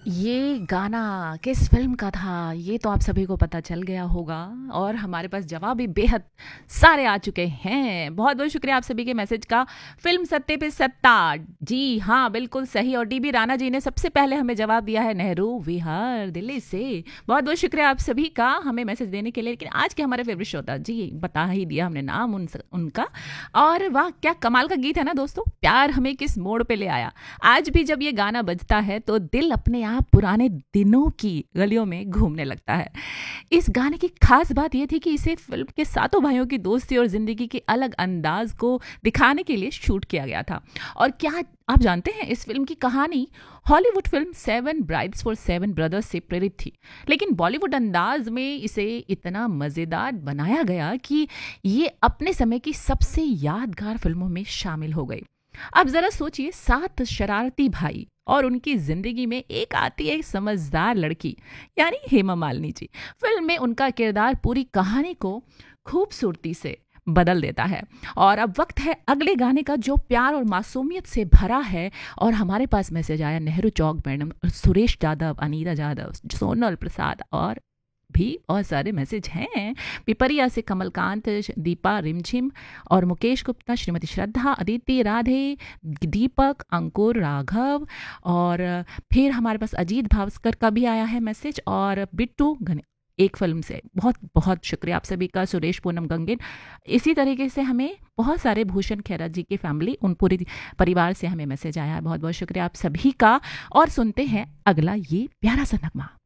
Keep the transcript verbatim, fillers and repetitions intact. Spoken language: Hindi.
ये गाना किस फ़िल्म का था, ये तो आप सभी को पता चल गया होगा और हमारे पास जवाब भी बेहद सारे आ चुके हैं। बहुत-बहुत शुक्रिया आप सभी के मैसेज का। फ़िल्म सत्ते पे सत्ता, जी हाँ, बिल्कुल सही और डीबी राणा जी ने सबसे पहले हमें जवाब दिया है नेहरू विहार, दिल्ली से। बहुत-बहुत शुक्रिया आप सभी का हमें मैसेज देने के लिए। लेकिन आज के हमारे फ़ेवरेट श्रोता, जी बता ही दिया हमने नाम उन उनका। और वाह! क्या कमाल का गीत है ना दोस्तों, प्यार हमें किस मोड़ पे ले आया। आज भी जब ये गाना बजता है तो दिल अपने आप पुराने दिनों की गलियों में घूमने लगता है। इस गाने की खास बात यह थी कि इसे फिल्म के सातों भाइयों की दोस्ती और जिंदगी के अलग अंदाज को दिखाने के लिए शूट किया गया था। और क्या आप जानते हैं, इस फिल्म की कहानी Hollywood film seven brides for seven brothers से प्रेरित थी, लेकिन बॉलीवुड अंदाज में इसे इतना मजेदार बनाया गया कि ये अपने समय की सबसे यादगार फिल्मों में शामिल हो गई। अब जरा सोचिए, सात शरारती भाई और उनकी जिंदगी में एक आती है एक समझदार लड़की, यानी हेमा मालिनी जी। फिल्म में उनका किरदार पूरी कहानी को खूबसूरती से बदल देता है। और अब वक्त है अगले गाने का, जो प्यार और मासूमियत से भरा है। और हमारे पास मैसेज आया नेहरू चौक मैडम, सुरेश यादव, अनीता यादव, सोनल प्रसाद और भी बहुत सारे मैसेज हैं। पिपरिया से कमलकांत, दीपा रिमझिम और मुकेश गुप्ता, श्रीमती श्रद्धा, अदिति, राधे, दीपक, अंकुर, राघव और फिर हमारे पास अजीत भावस्कर का भी आया है मैसेज और बिट्टू घने एक फिल्म से। बहुत बहुत शुक्रिया आप सभी का। सुरेश पूनम गंगेन, इसी तरीके से हमें बहुत सारे, भूषण खेरा जी की फैमिली, उन पूरे परिवार से हमें मैसेज आया है। बहुत बहुत शुक्रिया आप सभी का। और सुनते हैं अगला ये प्यारा सा नगमा।